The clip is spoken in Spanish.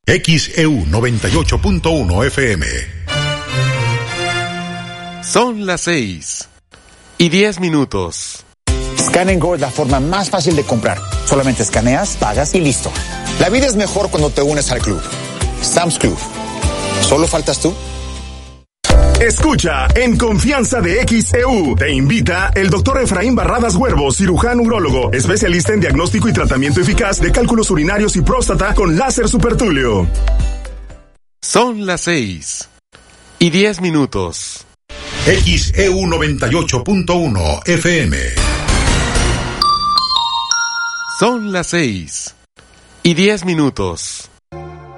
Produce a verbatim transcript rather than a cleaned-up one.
X E U noventa y ocho punto uno F M. Son las seis y diez minutos. Scan and Go es la forma más fácil de comprar. Solamente escaneas, pagas y listo. La vida es mejor cuando te unes al club. Sam's Club. ¿Solo faltas tú? Escucha En Confianza de X E U. Te invita el doctor Efraín Barradas Huervo, cirujano urólogo, especialista en diagnóstico y tratamiento eficaz de cálculos urinarios y próstata con láser supertulio. Son las seis y diez minutos. X E U noventa y ocho punto uno F M. Son las seis y diez minutos.